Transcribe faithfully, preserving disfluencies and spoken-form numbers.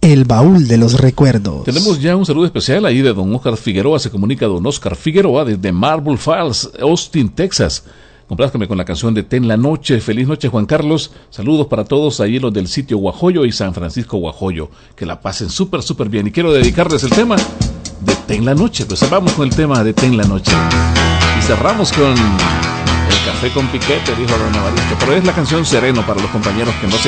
El baúl de los recuerdos. Tenemos ya un saludo especial ahí de don Oscar Figueroa. Se comunica don Oscar Figueroa desde Marble Falls, Austin, Texas. Complázcame con la canción de Ten la Noche. Feliz noche, Juan Carlos. Saludos para todos ahí los del sitio Guajoyo y San Francisco Guajoyo. Que la pasen súper, súper bien. Y quiero dedicarles el tema de Ten la Noche. Pues vamos con el tema de Ten la Noche. Y cerramos con el café con piquete, dijo don Evaristo. Pero es la canción Sereno para los compañeros que no se